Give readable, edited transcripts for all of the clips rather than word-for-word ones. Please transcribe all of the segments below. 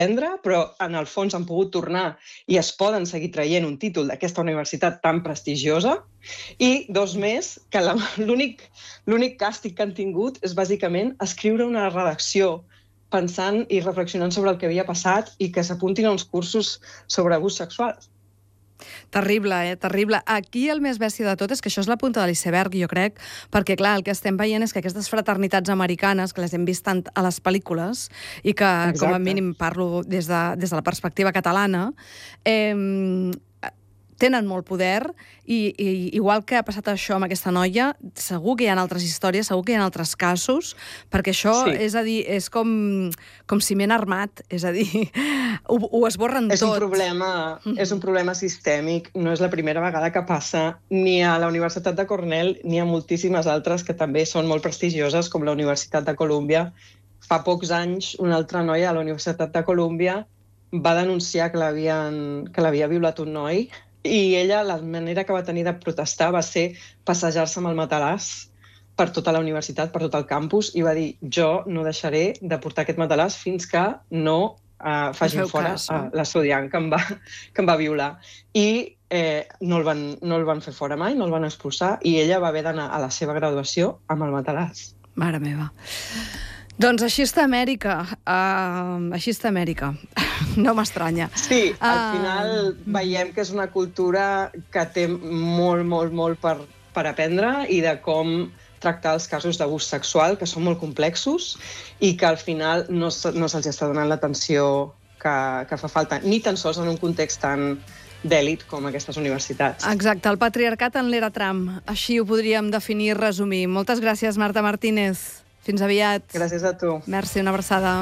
però en el fons han pogut tornar i es poden seguir traient un títol d'aquesta universitat tan prestigiosa, i dos més, que l'únic càstig que han tingut és bàsicament escriure una redacció pensant i reflexionant sobre el que havia passat i que s'apuntin a uns cursos sobre abús sexual. Terrible, terrible. Aquí el més bèstia de tot és que això és la punta de l'iceberg, jo crec, perquè, clar, el que estem veient és que aquestes fraternitats americanes, que les hem vist tant a les pel·lícules i que, com a mínim, parlo des de la perspectiva catalana, tenen molt poder i igual que ha passat això amb aquesta noia, segur que hi ha altres històries, segur que hi ha altres casos, perquè això, és a dir, és com ciment armat, és a dir, ho esborren tot. És un problema sistèmic, no és la primera vegada que passa ni a la Universitat de Cornell ni a moltíssimes altres que també són molt prestigioses, com la Universitat de Colúmbia. Fa pocs anys, una altra noia a la Universitat de Colúmbia va denunciar que l'havia violat un noi, i ella, la manera que va tenir de protestar va ser passejar-se amb el matalàs per tota la universitat, per tot el campus, i va dir, jo no deixaré de portar aquest matalàs fins que no facin fora l'estudiant que em va violar. I no el van fer fora mai, no el van expulsar, i ella va haver d'anar a la seva graduació amb el matalàs. Mare meva. Doncs així està Amèrica. Així està Amèrica. No m'estranya. Sí, al final veiem que és una cultura que té molt, molt, molt per aprendre i de com tractar els casos d'abús sexual, que són molt complexos i que al final no se'ls està donant l'atenció que fa falta, ni tan sols en un context tan d'èlit com aquestes universitats. Exacte, el patriarcat en l'era Trump. Així ho podríem definir i resumir. Moltes gràcies, Marta Martínez. Fins aviat. Gràcies a tu. Merci, una abraçada.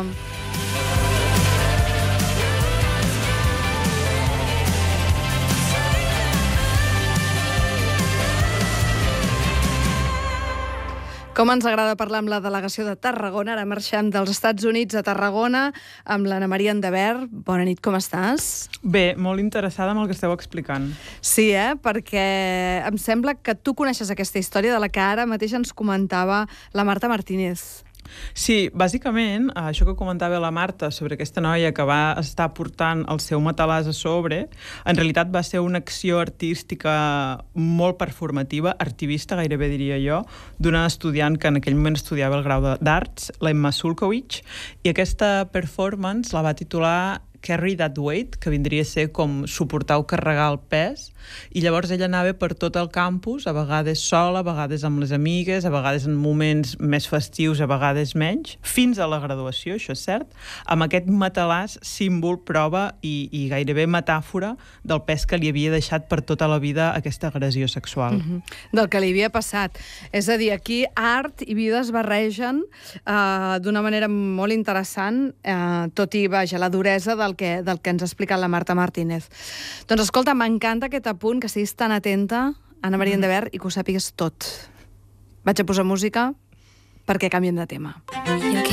Com ens agrada parlar amb la delegació de Tarragona. Ara marxem dels Estats Units a Tarragona amb l'Anna Maria Endebert. Bona nit, com estàs? Bé, molt interessada amb el que esteu explicant. Sí, perquè em sembla que tu coneixes aquesta història de la que ara mateix ens comentava la Marta Martínez. Sí, bàsicament, això que comentava la Marta sobre aquesta noia que va estar portant el seu matalàs a sobre, en realitat va ser una acció artística molt performativa, artivista gairebé diria jo, d'una estudiant que en aquell moment estudiava el grau d'Arts, l'Emma Sulkowicz, i aquesta performance la va titular Carry That Weight, que vindria a ser com suportar o carregar el pes, i llavors ella anava per tot el campus, a vegades sola, a vegades amb les amigues, a vegades en moments més festius, a vegades menys, fins a la graduació, això és cert, amb aquest matalàs símbol, prova i gairebé metàfora del pes que li havia deixat per tota la vida aquesta agressió sexual. Del que li havia passat. És a dir, aquí art i vida es barregen d'una manera molt interessant, tot i, vaja, la duresa del que ens ha explicat la Marta Martínez. Doncs escolta, m'encanta aquest apunt, que siguis tan atenta, Anna Maria Endebert, i que ho sàpigues tot. Vaig a posar música perquè canviem de tema.